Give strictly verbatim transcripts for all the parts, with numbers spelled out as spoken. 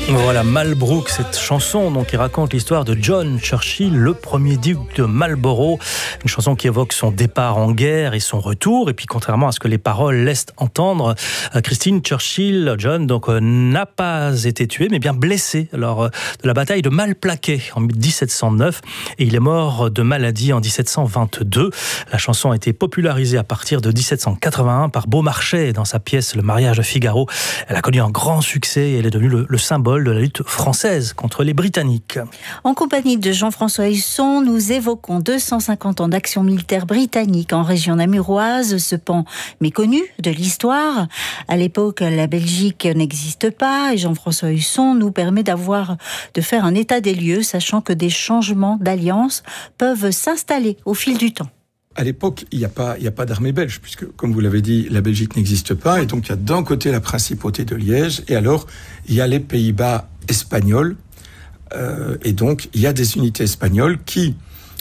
Voilà Malbrook, cette chanson donc, qui raconte l'histoire de John Churchill, le premier duc de Marlborough. Une chanson qui évoque son départ en guerre et son retour. Et puis contrairement à ce que les paroles laissent entendre, Christine Churchill, John, donc euh, n'a pas été tué, mais bien blessé lors euh, de la bataille de Malplaquet en dix-sept cent neuf. Et il est mort de maladie en dix-sept cent vingt-deux. La chanson a été popularisée à partir de dix-sept cent quatre-vingt-un par Beaumarchais dans sa pièce Le mariage de Figaro. Elle a connu un grand succès et elle est devenue le, le symbole de la lutte française contre les Britanniques. En compagnie de Jean-François Husson, nous évoquons deux cent cinquante ans d'action militaire britannique en région namuroise, ce pan méconnu de l'histoire. À l'époque, la Belgique n'existe pas et Jean-François Husson nous permet d'avoir, de faire un état des lieux, sachant que des changements d'alliance peuvent s'installer au fil du temps. À l'époque, il n'y a pas, il n'y a pas d'armée belge, puisque, comme vous l'avez dit, la Belgique n'existe pas. Et donc, il y a d'un côté la principauté de Liège, et alors, il y a les Pays-Bas espagnols. Euh, et donc, il y a des unités espagnoles qui,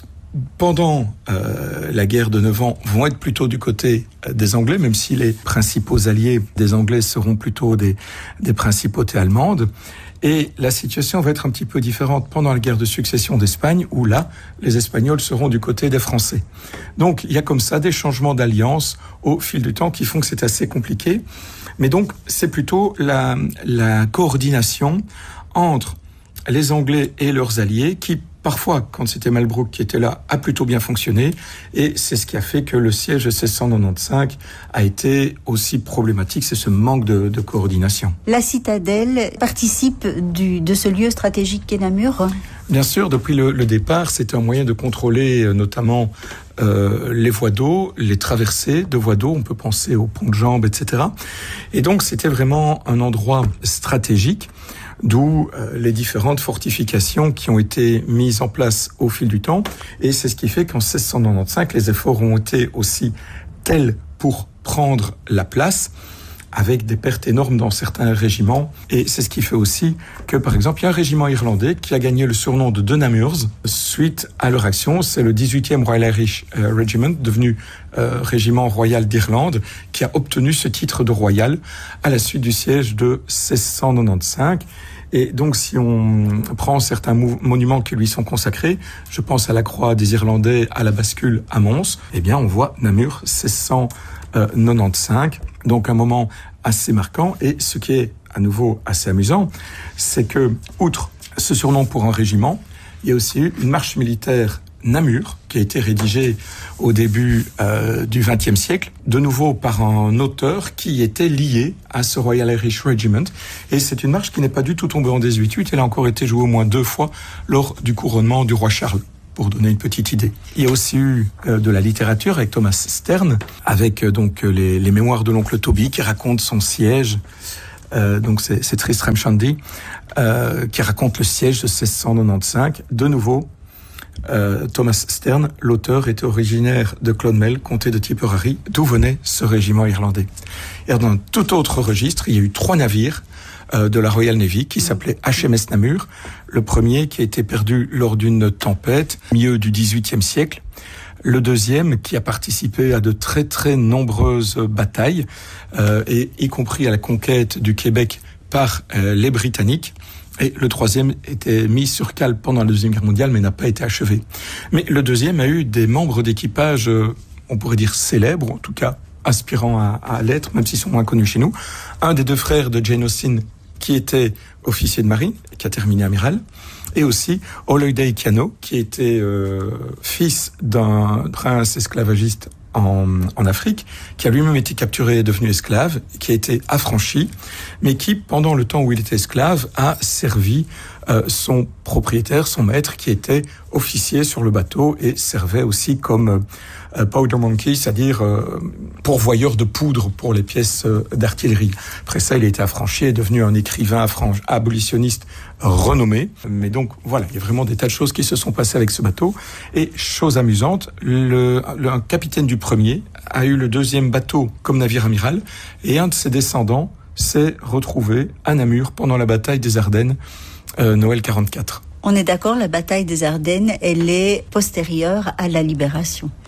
pendant euh, la guerre de neuf ans, vont être plutôt du côté des Anglais, même si les principaux alliés des Anglais seront plutôt des, des principautés allemandes. Et la situation va être un petit peu différente pendant la guerre de succession d'Espagne, où là, les Espagnols seront du côté des Français. Donc, il y a comme ça des changements d'alliance au fil du temps qui font que c'est assez compliqué. Mais donc, c'est plutôt la, la coordination entre les Anglais et leurs alliés qui, parfois, quand c'était Malbrook qui était là, a plutôt bien fonctionné. Et c'est ce qui a fait que le siège de seize cent quatre-vingt-quinze a été aussi problématique, c'est ce manque de, de coordination. La citadelle participe du, de ce lieu stratégique qu'est Namur ? Bien sûr, depuis le, le départ, c'était un moyen de contrôler euh, notamment euh, les voies d'eau, les traversées de voies d'eau, on peut penser au pont de Jambes, et cetera. Et donc, c'était vraiment un endroit stratégique, d'où euh, les différentes fortifications qui ont été mises en place au fil du temps. Et c'est ce qui fait qu'en seize cent quatre-vingt-quinze, les efforts ont été aussi tels pour prendre la place, avec des pertes énormes dans certains régiments. Et c'est ce qui fait aussi que, par exemple, il y a un régiment irlandais qui a gagné le surnom de The Namurs suite à leur action. C'est le dix-huitième Royal Irish Regiment, devenu euh, régiment royal d'Irlande, qui a obtenu ce titre de royal à la suite du siège de seize cent quatre-vingt-quinze. Et donc, si on prend certains mou- monuments qui lui sont consacrés, je pense à la croix des Irlandais, à la bascule à Mons, eh bien, on voit Namur seize cent quatre-vingt-quinze. Donc, un moment assez marquant. Et ce qui est, à nouveau, assez amusant, c'est que, outre ce surnom pour un régiment, il y a aussi eu une marche militaire Namur, qui a été rédigée au début euh, du vingtième siècle, de nouveau par un auteur qui était lié à ce Royal Irish Regiment. Et c'est une marche qui n'est pas du tout tombée en désuétude. Elle a encore été jouée au moins deux fois lors du couronnement du roi Charles, pour donner une petite idée. Il y a aussi eu euh, de la littérature avec Thomas Stern, avec euh, donc les, les mémoires de l'oncle Toby qui raconte son siège. Euh, donc c'est, c'est Tristram Shandy euh, qui raconte le siège de seize cent quatre-vingt-quinze. De nouveau, euh, Thomas Stern, l'auteur, était originaire de Clonmel, comté de Tipperary, d'où venait ce régiment irlandais. Et dans un tout autre registre, il y a eu trois navires euh, de la Royal Navy qui s'appelaient H M S Namur. Le premier qui a été perdu lors d'une tempête au milieu du dix-huitième siècle. Le deuxième qui a participé à de très très nombreuses batailles, euh, et y compris à la conquête du Québec par euh, les Britanniques. Et le troisième était mis sur cale pendant la Deuxième Guerre mondiale, mais n'a pas été achevé. Mais le deuxième a eu des membres d'équipage, euh, on pourrait dire célèbres, en tout cas aspirants à, à l'être, même s'ils sont moins connus chez nous. Un des deux frères de Jane Austen, qui était officier de marine, qui a terminé amiral, et aussi Holiday Keano, qui était euh, fils d'un prince esclavagiste en, en Afrique, qui a lui-même été capturé et devenu esclave, qui a été affranchi, mais qui, pendant le temps où il était esclave, a servi euh, son propriétaire, son maître, qui était officier sur le bateau et servait aussi comme euh, powder monkey, c'est-à-dire euh, pourvoyeur de poudre pour les pièces euh, d'artillerie. Après ça, il a été affranchi et est devenu un écrivain affranchi, abolitionniste renommé. Mais donc, voilà, il y a vraiment des tas de choses qui se sont passées avec ce bateau. Et chose amusante, le, le un capitaine du premier a eu le deuxième bateau comme navire amiral, et un de ses descendants s'est retrouvé à Namur pendant la bataille des Ardennes, euh, Noël quarante-quatre. On est d'accord, la bataille des Ardennes, elle est postérieure à la libération.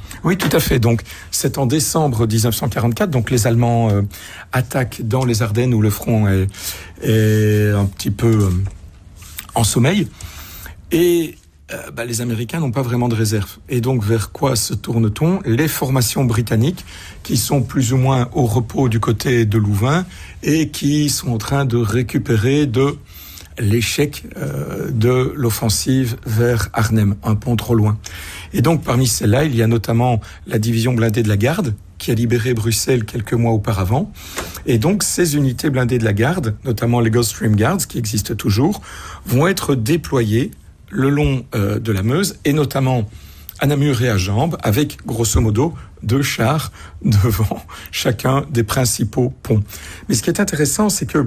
Oui, tout à fait. Donc, c'est en décembre dix-neuf cent quarante-quatre. Donc, les Allemands euh, attaquent dans les Ardennes où le front est, est un petit peu euh, en sommeil. Et euh, bah, les Américains n'ont pas vraiment de réserve. Et donc, vers quoi se tourne-t-on ? Les formations britanniques qui sont plus ou moins au repos du côté de Louvain et qui sont en train de récupérer de l'échec euh, de l'offensive vers Arnhem, un pont trop loin. Et donc, parmi celles-là, il y a notamment la division blindée de la Garde, qui a libéré Bruxelles quelques mois auparavant. Et donc, ces unités blindées de la Garde, notamment les Gulf Stream Guards, qui existent toujours, vont être déployées le long euh, de la Meuse, et notamment à Namur et à Jambes, avec, grosso modo, deux chars devant chacun des principaux ponts. Mais ce qui est intéressant, c'est que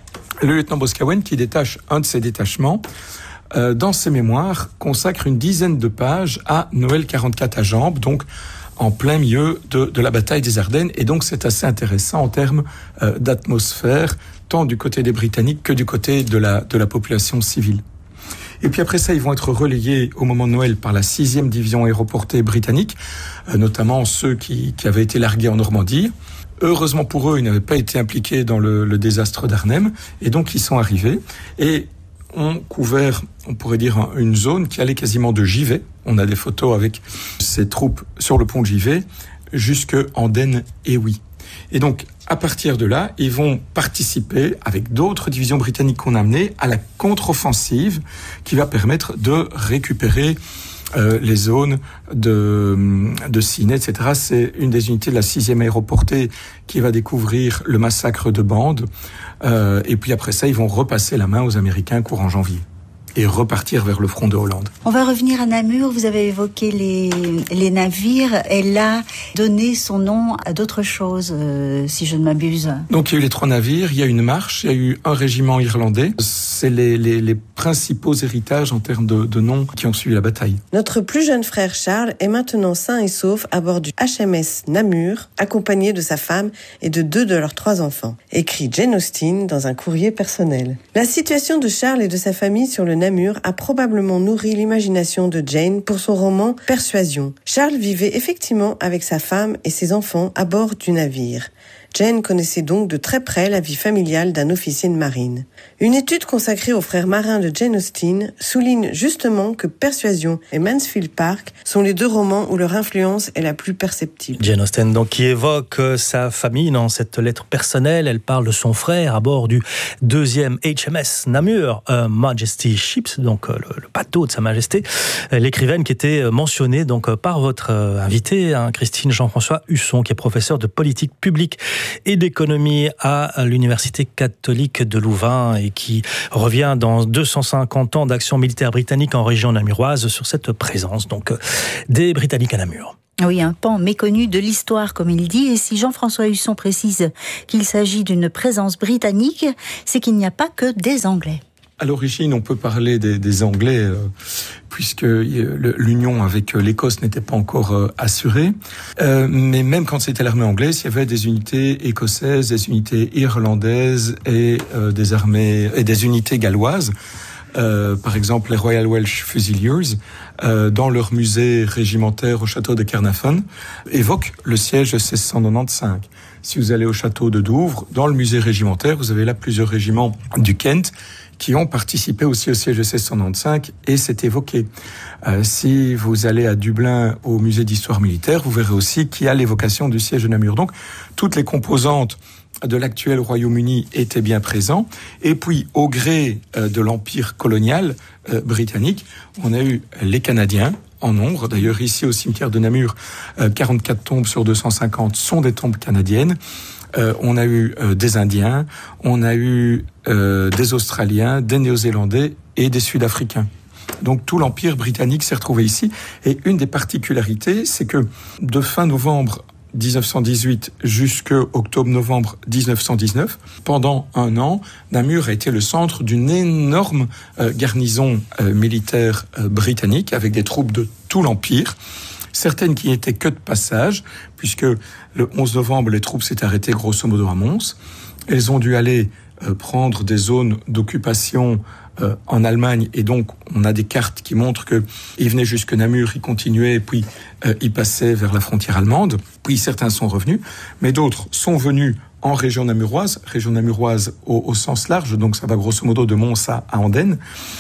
le lieutenant Boscawen, qui détache un de ses détachements, euh, dans ses mémoires, consacre une dizaine de pages à Noël quarante-quatre à Jambes, donc en plein milieu de, de la bataille des Ardennes. Et donc c'est assez intéressant en termes euh, d'atmosphère, tant du côté des Britanniques que du côté de la, de la population civile. Et puis après ça, ils vont être relayés au moment de Noël par la sixième division aéroportée britannique, euh, notamment ceux qui, qui avaient été largués en Normandie. Heureusement pour eux, ils n'avaient pas été impliqués dans le, le désastre d'Arnhem, et donc ils sont arrivés et ont couvert, on pourrait dire, une zone qui allait quasiment de Givet. On a des photos avec ces troupes sur le pont de Givet, jusque Andenne et Huy. Et donc, à partir de là, ils vont participer, avec d'autres divisions britanniques qu'on a amenées, à la contre-offensive qui va permettre de récupérer Euh, les zones de, de Ciney, et cetera. C'est une des unités de la sixième aéroportée qui va découvrir le massacre de Bande. Euh, et puis après ça, ils vont repasser la main aux Américains courant janvier et repartir vers le front de Hollande. On va revenir à Namur. Vous avez évoqué les, les navires. Elle a donné son nom à d'autres choses, euh, si je ne m'abuse. Donc il y a eu les trois navires, il y a eu une marche, il y a eu un régiment irlandais. C'est les, les, les principaux héritages en termes de, de noms qui ont suivi la bataille. Notre plus jeune frère Charles est maintenant sain et sauf à bord du H M S Namur, accompagné de sa femme et de deux de leurs trois enfants, écrit Jane Austen dans un courrier personnel. La situation de Charles et de sa famille sur le Namur a probablement nourri l'imagination de Jane pour son roman Persuasion. Charles vivait effectivement avec sa femme et ses enfants à bord du navire. Jane connaissait donc de très près la vie familiale d'un officier de marine. Une étude consacrée aux frères marins de Jane Austen souligne justement que Persuasion et Mansfield Park sont les deux romans où leur influence est la plus perceptible. Jane Austen, donc, qui évoque sa famille dans cette lettre personnelle. Elle parle de son frère à bord du deuxième H M S Namur, euh, Majesty Ships, donc euh, le, le bateau de Sa Majesté. L'écrivaine qui était mentionnée donc par votre euh, invité, hein, Christine Jean-François Husson, qui est professeur de politique publique et d'économie à l'Université catholique de Louvain et qui revient dans deux cent cinquante ans d'action militaire britannique en région namuroise sur cette présence donc des Britanniques à Namur. Oui, un pan méconnu de l'histoire, comme il dit. Et si Jean-François Husson précise qu'il s'agit d'une présence britannique, c'est qu'il n'y a pas que des Anglais. À l'origine, on peut parler des, des Anglais, euh, puisque l'union avec l'Écosse n'était pas encore euh, assurée. Euh, mais même quand c'était l'armée anglaise, il y avait des unités écossaises, des unités irlandaises et euh, des armées et des unités galloises. Euh, par exemple, les Royal Welsh Fusiliers, euh, dans leur musée régimentaire au château de Caernarfon, évoquent le siège de seize cent quatre-vingt-quinze. Si vous allez au château de Douvres, dans le musée régimentaire, vous avez là plusieurs régiments du Kent qui ont participé aussi au siège de seize cent quatre-vingt-quinze, et c'est évoqué. Euh, si vous allez à Dublin, au musée d'histoire militaire, vous verrez aussi qu'il y a l'évocation du siège de Namur. Donc, toutes les composantes de l'actuel Royaume-Uni étaient bien présents. Et puis, au gré euh, de l'empire colonial euh, britannique, on a eu les Canadiens en nombre. D'ailleurs, ici, au cimetière de Namur, euh, quarante-quatre tombes sur deux cent cinquante sont des tombes canadiennes. Euh, on a eu euh, des Indiens, on a eu euh, des Australiens, des Néo-Zélandais et des Sud-Africains. Donc tout l'empire britannique s'est retrouvé ici. Et une des particularités, c'est que de fin novembre dix-neuf cent dix-huit jusqu'à octobre-novembre dix-neuf cent dix-neuf, pendant un an, Namur a été le centre d'une énorme euh, garnison euh, militaire euh, britannique avec des troupes de tout l'empire. Certaines qui n'étaient que de passage, puisque le onze novembre, les troupes s'étaient arrêtées grosso modo à Mons. Elles ont dû aller euh, prendre des zones d'occupation euh, en Allemagne, et donc on a des cartes qui montrent qu'ils venaient jusque Namur, ils continuaient, puis euh, ils passaient vers la frontière allemande, puis certains sont revenus, mais d'autres sont venus en région namuroise, région namuroise au, au sens large, donc ça va grosso modo de Mons à, à Andenne,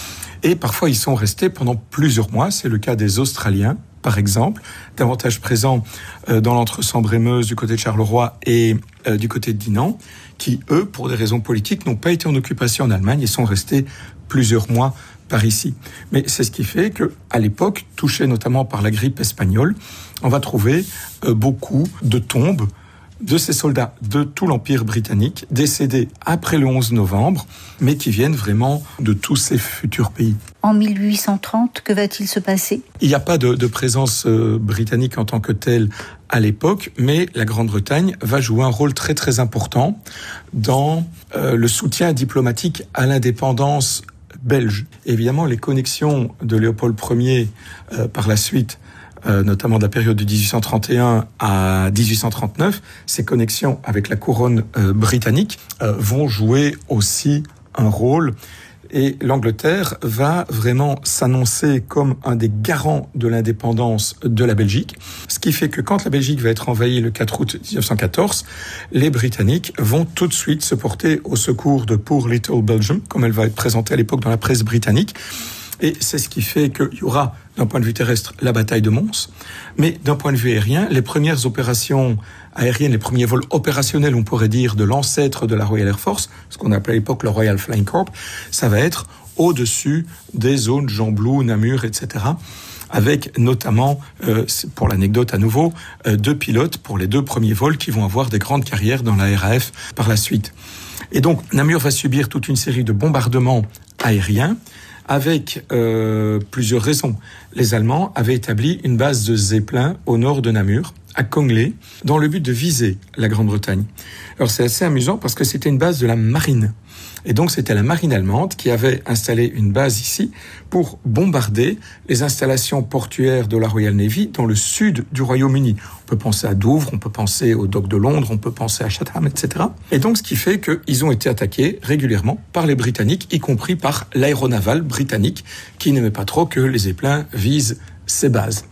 et parfois ils sont restés pendant plusieurs mois, c'est le cas des Australiens, par exemple, davantage présents euh, dans l'entre-Sambre-et-Meuse du côté de Charleroi et euh, du côté de Dinan, qui, eux, pour des raisons politiques, n'ont pas été en occupation en Allemagne et sont restés plusieurs mois par ici. Mais c'est ce qui fait qu'à l'époque, touchés notamment par la grippe espagnole, on va trouver euh, beaucoup de tombes de ces soldats de tout l'Empire britannique, décédés après le onze novembre, mais qui viennent vraiment de tous ces futurs pays. En mille huit cent trente, que va-t-il se passer ? Il n'y a pas de, de présence euh, britannique en tant que telle à l'époque, mais la Grande-Bretagne va jouer un rôle très très important dans euh, le soutien diplomatique à l'indépendance belge. Évidemment, les connexions de Léopold Ier euh, par la suite, Euh, notamment de la période de dix-huit cent trente et un à dix-huit cent trente-neuf, ces connexions avec la couronne euh, britannique euh, vont jouer aussi un rôle. Et l'Angleterre va vraiment s'annoncer comme un des garants de l'indépendance de la Belgique. Ce qui fait que quand la Belgique va être envahie le quatre août dix-neuf cent quatorze, les Britanniques vont tout de suite se porter au secours de Poor Little Belgium, comme elle va être présentée à l'époque dans la presse britannique. Et c'est ce qui fait qu'il y aura, d'un point de vue terrestre, la bataille de Mons. Mais d'un point de vue aérien, les premières opérations aériennes, les premiers vols opérationnels, on pourrait dire, de l'ancêtre de la Royal Air Force, ce qu'on appelait à l'époque le Royal Flying Corps, ça va être au-dessus des zones Gembloux, Namur, et cetera, avec notamment, euh, pour l'anecdote à nouveau, euh, deux pilotes pour les deux premiers vols qui vont avoir des grandes carrières dans la R A F par la suite. Et donc, Namur va subir toute une série de bombardements aériens, avec euh, plusieurs raisons. Les Allemands avaient établi une base de Zeppelin au nord de Namur, à Congley, dans le but de viser la Grande-Bretagne. Alors c'est assez amusant parce que c'était une base de la marine. Et donc c'était la marine allemande qui avait installé une base ici pour bombarder les installations portuaires de la Royal Navy dans le sud du Royaume-Uni. On peut penser à Douvres, on peut penser aux docks de Londres, on peut penser à Chatham, et cetera. Et donc ce qui fait qu'ils ont été attaqués régulièrement par les Britanniques, y compris par l'aéronaval britannique, qui n'aimait pas trop que les Zeppelins visent ces bases.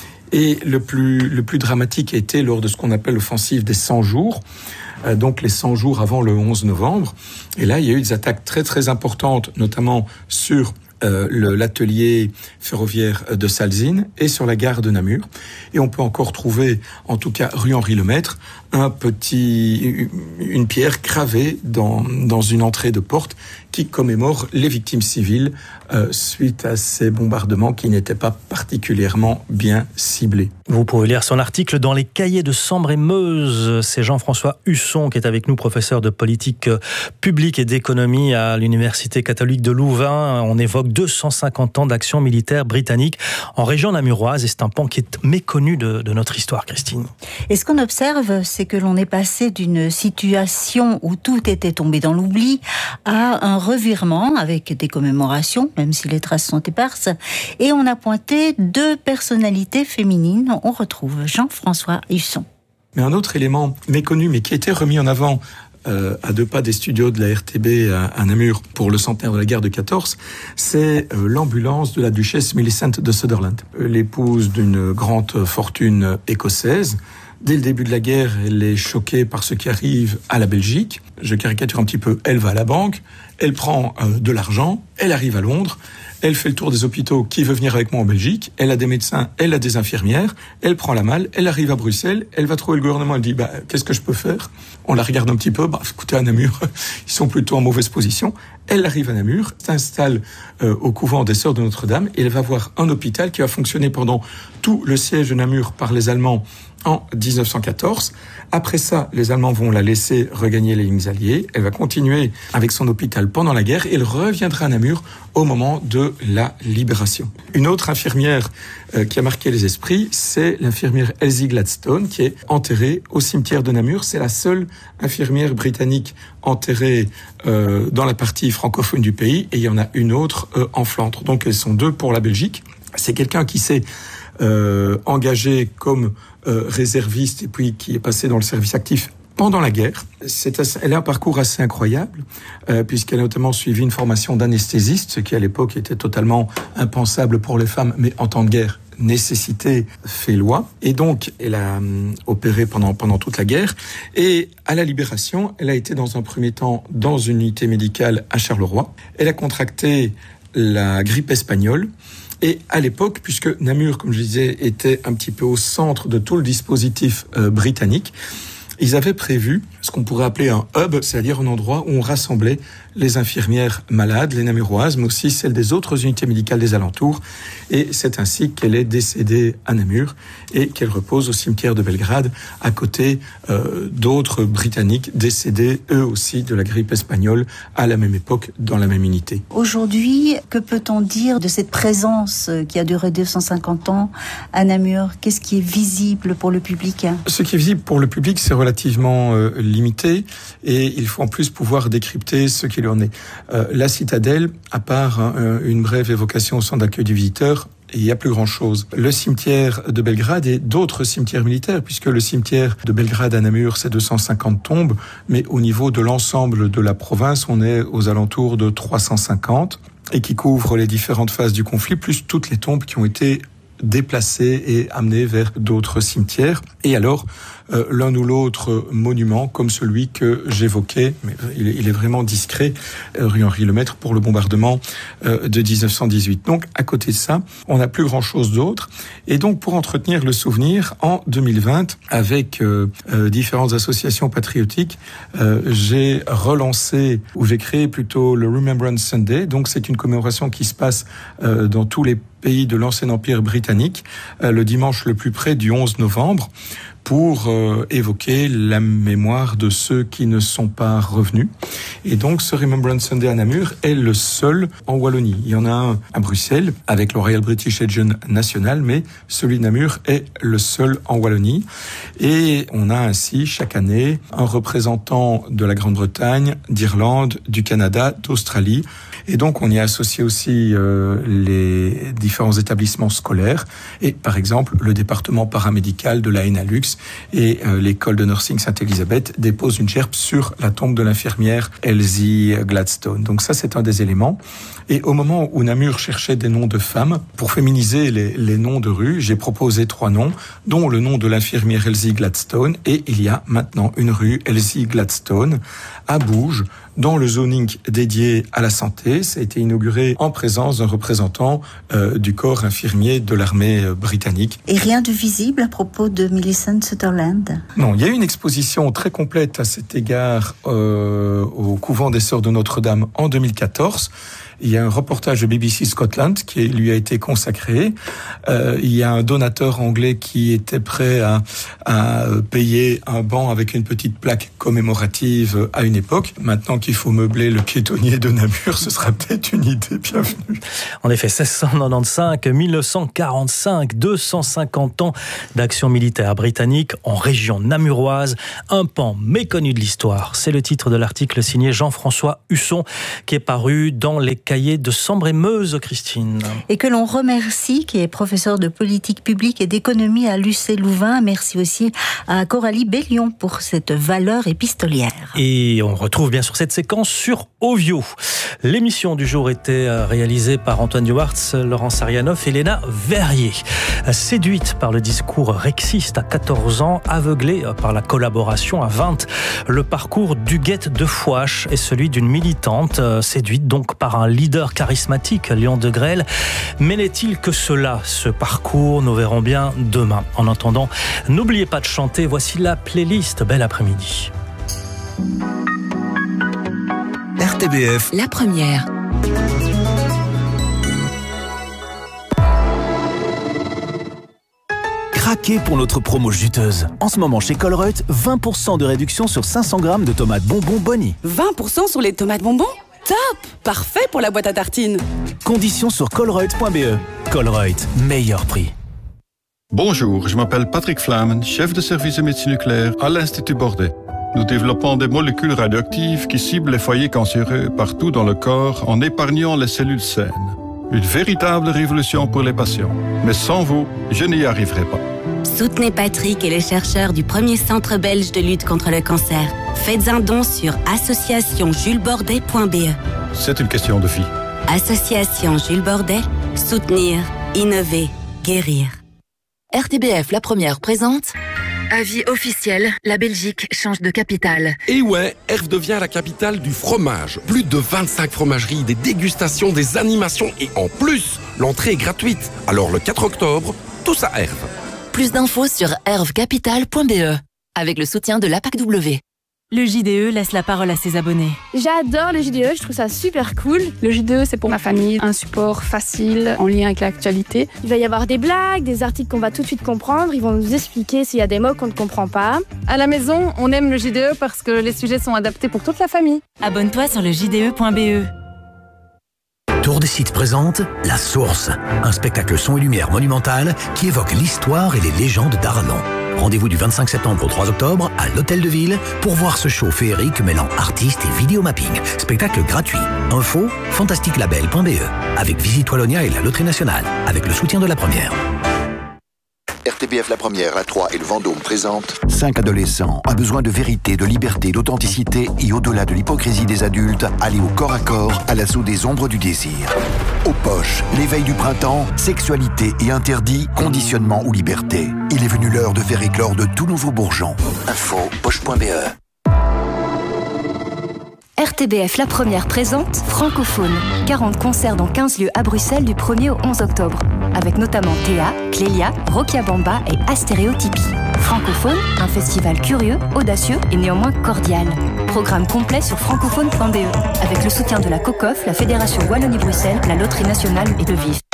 Et le plus, le plus dramatique a été lors de ce qu'on appelle l'offensive des cent jours, euh, donc les cent jours avant le onze novembre. Et là, il y a eu des attaques très très importantes, notamment sur euh, le, l'atelier ferroviaire de Salzine et sur la gare de Namur. Et on peut encore trouver, en tout cas rue Henri Lemaître, un petit, une pierre gravée dans, dans une entrée de porte qui commémore les victimes civiles euh, suite à ces bombardements qui n'étaient pas particulièrement bien ciblés. Vous pouvez lire son article dans les cahiers de Sambre-et-Meuse. C'est Jean-François Husson qui est avec nous, professeur de politique publique et d'économie à l'Université catholique de Louvain. On évoque deux cent cinquante ans d'action militaire britannique en région namuroise et c'est un pan qui est méconnu de, de notre histoire, Christine. Et ce qu'on observe, c'est que l'on est passé d'une situation où tout était tombé dans l'oubli à un revirement avec des commémorations, même si les traces sont éparses, et on a pointé deux personnalités féminines. On retrouve Jean-François Husson. Mais un autre élément méconnu, mais qui a été remis en avant euh, à deux pas des studios de la R T B à, à Namur pour le centenaire de la guerre de quatorze, c'est euh, l'ambulance de la duchesse Millicent de Sutherland, l'épouse d'une grande fortune écossaise. Dès le début de la guerre, elle est choquée par ce qui arrive à la Belgique. Je caricature un petit peu, elle va à la banque, elle prend euh, de l'argent, elle arrive à Londres, elle fait le tour des hôpitaux, qui veut venir avec moi en Belgique, elle a des médecins, elle a des infirmières, elle prend la malle, elle arrive à Bruxelles, elle va trouver le gouvernement, elle dit bah, « qu'est-ce que je peux faire ?» On la regarde un petit peu, bah, écoutez, à Namur, ils sont plutôt en mauvaise position. Elle arrive à Namur, s'installe euh, au couvent des Sœurs de Notre-Dame, et elle va voir un hôpital qui va fonctionner pendant tout le siège de Namur par les Allemands en dix-neuf cent quatorze. Après ça, les Allemands vont la laisser regagner les lignes alliées. Elle va continuer avec son hôpital pendant la guerre et elle reviendra à Namur au moment de la libération. Une autre infirmière euh, qui a marqué les esprits, c'est l'infirmière Elsie Gladstone qui est enterrée au cimetière de Namur. C'est la seule infirmière britannique enterrée euh, dans la partie francophone du pays et il y en a une autre euh, en Flandre. Donc elles sont deux pour la Belgique. C'est quelqu'un qui s'est euh, engagé comme Euh, réserviste et puis qui est passé dans le service actif pendant la guerre. C'est assez, elle a un parcours assez incroyable, euh, puisqu'elle a notamment suivi une formation d'anesthésiste, ce qui à l'époque était totalement impensable pour les femmes, mais en temps de guerre, nécessité fait loi. Et donc, elle a euh, opéré pendant, pendant toute la guerre. Et à la Libération, elle a été dans un premier temps dans une unité médicale à Charleroi. Elle a contracté la grippe espagnole. Et à l'époque, puisque Namur, comme je disais, était un petit peu au centre de tout le dispositif euh, britannique, ils avaient prévu ce qu'on pourrait appeler un hub, c'est-à-dire un endroit où on rassemblait les infirmières malades, les namuroises, mais aussi celles des autres unités médicales des alentours. Et c'est ainsi qu'elle est décédée à Namur et qu'elle repose au cimetière de Belgrade à côté euh, d'autres Britanniques décédés eux aussi de la grippe espagnole à la même époque dans la même unité. Aujourd'hui, que peut-on dire de cette présence qui a duré deux cent cinquante ans à Namur? Qu'est-ce qui est visible pour le public? Ce qui est visible pour le public, c'est relativement euh, limité et il faut en plus pouvoir décrypter ce qu'il en est. Euh, la citadelle, à part hein, une brève évocation au centre d'accueil du visiteur, il n'y a plus grand-chose. Le cimetière de Belgrade et d'autres cimetières militaires, puisque le cimetière de Belgrade à Namur, c'est deux cent cinquante tombes, mais au niveau de l'ensemble de la province, on est aux alentours de trois cent cinquante, et qui couvre les différentes phases du conflit, plus toutes les tombes qui ont été déplacées et amenées vers d'autres cimetières. Et alors, euh, l'un ou l'autre monument, comme celui que j'évoquais, mais il est, il est vraiment discret, euh, rue Henri Lemaître, pour le bombardement euh, de dix-neuf cent dix-huit. Donc, à côté de ça, on n'a plus grand-chose d'autre. Et donc, pour entretenir le souvenir, en deux mille vingt, avec euh, euh, différentes associations patriotiques, euh, j'ai relancé, ou j'ai créé plutôt le Remembrance Sunday. Donc, c'est une commémoration qui se passe euh, dans tous les pays de l'ancien empire britannique, euh, le dimanche le plus près du onze novembre, pour euh, évoquer la mémoire de ceux qui ne sont pas revenus. Et donc, ce Remembrance Sunday à Namur est le seul en Wallonie. Il y en a un à Bruxelles, avec le Royal British Legion National, mais celui de Namur est le seul en Wallonie. Et on a ainsi, chaque année, un représentant de la Grande-Bretagne, d'Irlande, du Canada, d'Australie. Et donc, on y a associé aussi euh, les différents établissements scolaires et, par exemple, le département paramédical de la Henalux et euh, l'école de nursing Sainte-Élisabeth déposent une gerbe sur la tombe de l'infirmière Elsie Gladstone. Donc ça, c'est un des éléments. Et au moment où Namur cherchait des noms de femmes, pour féminiser les, les noms de rues, j'ai proposé trois noms, dont le nom de l'infirmière Elsie Gladstone. Et il y a maintenant une rue Elsie Gladstone à Bouges, dans le zoning dédié à la santé. Ça a été inauguré en présence d'un représentant euh, du corps infirmier de l'armée euh, britannique. Et rien de visible à propos de Millicent Sutherland? Non, il y a eu une exposition très complète à cet égard euh, au couvent des Sœurs de Notre-Dame en deux mille quatorze. Il y a un reportage de B B C Scotland qui lui a été consacré. Euh, il y a un donateur anglais qui était prêt à, à payer un banc avec une petite plaque commémorative à une époque. Maintenant qu'il faut meubler le piétonnier de Namur, ce sera peut-être une idée bienvenue. En effet, seize cent quatre-vingt-quinze, mille neuf cent quarante-cinq, deux cent cinquante ans d'action militaire britannique en région namuroise, un pan méconnu de l'histoire. C'est le titre de l'article signé Jean-François Husson qui est paru dans les cahiers de Sambre-et-Meuse, Christine. Et que l'on remercie, qui est professeur de politique publique et d'économie à l'U C Louvain. Merci aussi à Coralie Bellion pour cette valeur épistolière. Et on retrouve bien sûr cette séquence sur Ovio. L'émission du jour était réalisée par Antoine Duartz, Laurent Sarianoff et Léna Verrier. Séduite par le discours rexiste à quatorze ans, aveuglée par la collaboration à vingt, le parcours d'Huguette de Fouache est celui d'une militante, séduite donc par un leader charismatique, Léon Degrelle. Mais n'est-il que cela, ce parcours? Nous verrons bien demain. En attendant, n'oubliez pas de chanter. Voici la playlist. Bel après-midi. R T B F, la première. Craquez pour notre promo juteuse. En ce moment chez Colruyt, vingt pour cent de réduction sur cinq cents grammes de tomates bonbons Bonnie. vingt pour cent sur les tomates bonbons? Top! Parfait pour la boîte à tartines. Conditions sur colruyt point b e. Colruyt, meilleur prix. Bonjour, je m'appelle Patrick Flamen, chef de service de médecine nucléaire à l'Institut Bordet. Nous développons des molécules radioactives qui ciblent les foyers cancéreux partout dans le corps en épargnant les cellules saines. Une véritable révolution pour les patients. Mais sans vous, je n'y arriverai pas. Soutenez Patrick et les chercheurs du premier centre belge de lutte contre le cancer. Faites un don sur association jules bordet point b e. C'est une question de fille. Association Jules Bordet, soutenir, innover, guérir. R T B F La Première présente... Avis officiel, la Belgique change de capitale. Et ouais, Herve devient la capitale du fromage. Plus de vingt-cinq fromageries, des dégustations, des animations et en plus, l'entrée est gratuite. Alors le quatre octobre, tous à Herve. Plus d'infos sur herve capitale point b e avec le soutien de l'A P A C W. Le J D E laisse la parole à ses abonnés. J'adore le J D E, je trouve ça super cool. Le J D E, c'est pour ma famille, un support facile, en lien avec l'actualité. Il va y avoir des blagues, des articles qu'on va tout de suite comprendre. Ils vont nous expliquer s'il y a des mots qu'on ne comprend pas. À la maison, on aime le J D E parce que les sujets sont adaptés pour toute la famille. Abonne-toi sur le j d e point b e. Tour des Sites présente La Source, un spectacle son et lumière monumental qui évoque l'histoire et les légendes d'Arlon. Rendez-vous du vingt-cinq septembre au trois octobre à l'Hôtel de Ville pour voir ce show féerique mêlant artistes et vidéomapping. Spectacle gratuit. Info fantastique label point b e avec Visite Wallonia et la Loterie Nationale, avec le soutien de La Première. R T B F La Première, la trois et le Vendôme présentent Cinq adolescents a besoin de vérité, de liberté, d'authenticité et au-delà de l'hypocrisie des adultes, aller au corps à corps à l'assaut des ombres du désir. Aux poches, l'éveil du printemps, sexualité et interdit, conditionnement ou liberté. Il est venu l'heure de faire éclore de tout nouveaux bourgeons. Info poche point b e. R T B F La Première présente Francophone. quarante concerts dans quinze lieux à Bruxelles du premier au onze octobre. Avec notamment Théa, Clélia, Rokia Bamba et Astéréotypie. Francophone, un festival curieux, audacieux et néanmoins cordial. Programme complet sur francophone point b e. Avec le soutien de la COCOF, la Fédération Wallonie-Bruxelles, la Loterie Nationale et de Vive.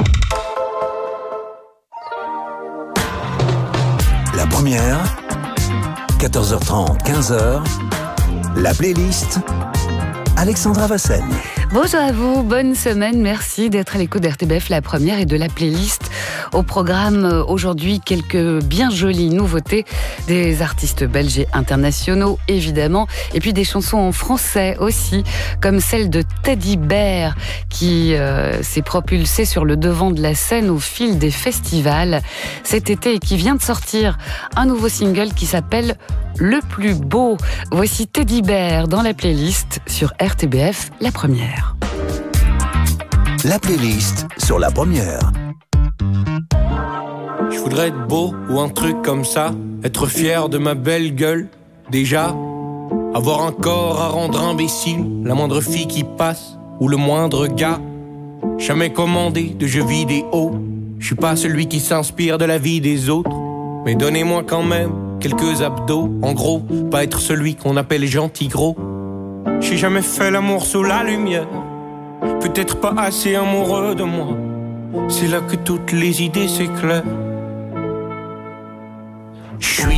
La Première, quatorze heures trente, quinze heures. La playlist, Alexandra Vassen. Bonjour à vous, bonne semaine, merci d'être à l'écoute d'R T B F La Première et de la playlist. Au programme aujourd'hui, quelques bien jolies nouveautés, des artistes belges et internationaux évidemment, et puis des chansons en français aussi, comme celle de Teddy Bear qui euh, s'est propulsée sur le devant de la scène au fil des festivals cet été et qui vient de sortir un nouveau single qui s'appelle Le Plus Beau. Voici Teddy Bear dans la playlist sur R T B F La Première. La playlist sur La Première. Je voudrais être beau ou un truc comme ça, être fier de ma belle gueule, déjà. Avoir un corps à rendre imbécile, la moindre fille qui passe, ou le moindre gars. Jamais commandé de jeux vidéo, je suis pas celui qui s'inspire de la vie des autres. Mais donnez-moi quand même quelques abdos, en gros, pas être celui qu'on appelle gentil gros. J'ai jamais fait l'amour sous la lumière, peut-être pas assez amoureux de moi. C'est là que toutes les idées s'éclairent. Je suis